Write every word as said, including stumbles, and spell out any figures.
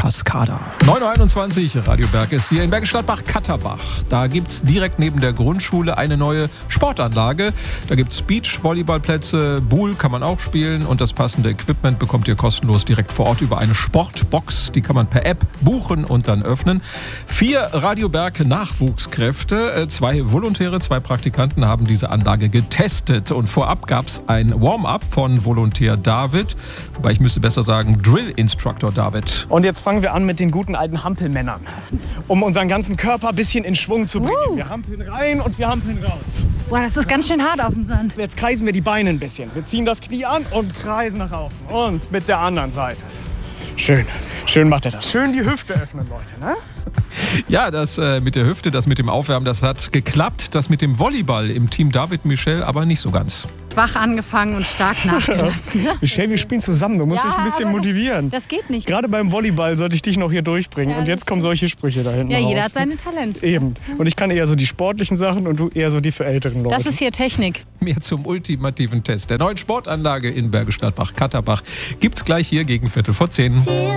Cascada. neun Uhr einundzwanzig, Radio Berg ist hier in Bergisch Gladbach-Katterbach. Da gibt es direkt neben der Grundschule eine neue Sportanlage. Da gibt es Beach-Volleyballplätze, Pool kann man auch spielen und das passende Equipment bekommt ihr kostenlos direkt vor Ort über eine Sportbox. Die kann man per App buchen und dann öffnen. Vier Radio Berg Nachwuchskräfte, zwei Volontäre, zwei Praktikanten haben diese Anlage getestet. Und vorab gab es ein Warm-up von Volontär David, wobei ich müsste besser sagen Drill-Instructor David. Und jetzt fangen wir an mit den guten alten Hampelmännern, um unseren ganzen Körper ein bisschen in Schwung zu bringen. Uh. Wir hampeln rein und wir hampeln raus. Boah, das ist ganz schön hart auf dem Sand. Jetzt kreisen wir die Beine ein bisschen. Wir ziehen das Knie an und kreisen nach außen. Und mit der anderen Seite. Schön, schön macht er das. Schön die Hüfte öffnen, Leute, ne? Ja, das äh, mit der Hüfte, das mit dem Aufwärmen, das hat geklappt. Das mit dem Volleyball im Team David Michel aber nicht so ganz. Schwach angefangen und stark nachgelassen. Ne? Michel, wir spielen zusammen. Du musst Ja, mich ein bisschen aber motivieren. Das, das geht nicht. Gerade beim Volleyball sollte ich dich noch hier durchbringen. Ja, und jetzt das kommen solche Sprüche da hinten Ja, jeder raus. hat seine Talente. Eben. Und ich kann eher so die sportlichen Sachen und du eher so die für älteren Leute. Das ist hier Technik. Mehr zum ultimativen Test der neuen Sportanlage in Bergisch Gladbach-Katterbach gibt's gleich hier gegen Viertel vor zehn.